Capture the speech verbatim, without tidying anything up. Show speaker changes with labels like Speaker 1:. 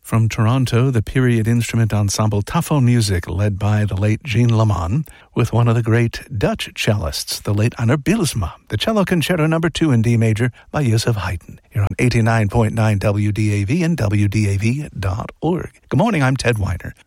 Speaker 1: From Toronto, the period instrument ensemble Tafel Music, led by the late Jean Lamont, with one of the great Dutch cellists, the late Anner Bylsma, the Cello Concerto Number two in D major by Joseph Haydn. You're on eighty-nine point nine W D A V and W D A V dot org. Good morning, I'm Ted Weiner.